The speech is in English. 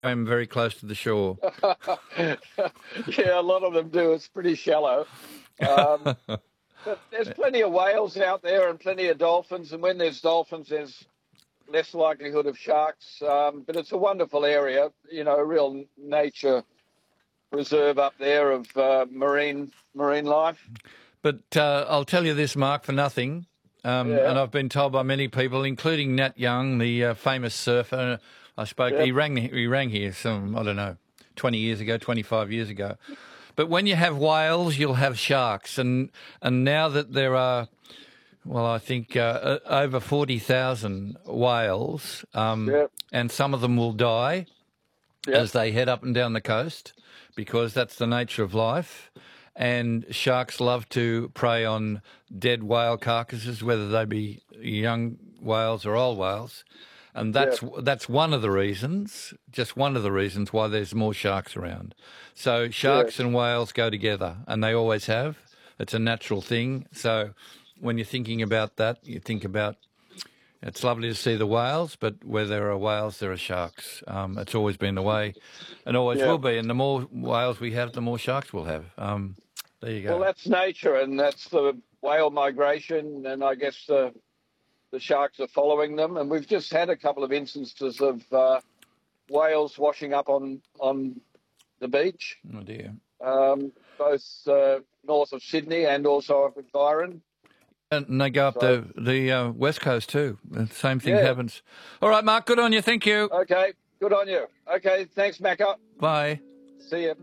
I'm very close to the shore. Yeah, a lot of them do. It's pretty shallow. Um, but there's plenty of whales out there and plenty of dolphins. And when there's dolphins, there's less likelihood of sharks. But it's a wonderful area, a real nature reserve up there of marine life. But I'll tell you this, Mark, for nothing. And I've been told by many people, including Nat Young, the famous surfer. I spoke. Yep. He rang here some 20 years ago, 25 years ago. But when you have whales, you'll have sharks, and now that there are, well, I think over 40,000 whales, and some of them will die as they head up and down the coast, because that's the nature of life. And sharks love to prey on dead whale carcasses, whether they be young whales or old whales. And that's one of the reasons, just one of the reasons why there's more sharks around. So sharks and whales go together, and they always have. It's a natural thing. So when you're thinking about that, you think about, it's lovely to see the whales, but where there are whales, there are sharks. It's always been the way and always will be. And the more whales we have, the more sharks we'll have. There you go. Well, that's nature, and that's the whale migration, and I guess the sharks are following them. And we've just had a couple of instances of whales washing up on the beach. Oh, dear. Both north of Sydney and also up at Byron. And they go up the west coast too. The same thing happens. All right, Mark, good on you. Thank you. Okay, good on you. Okay, thanks, Macca. Bye. See you.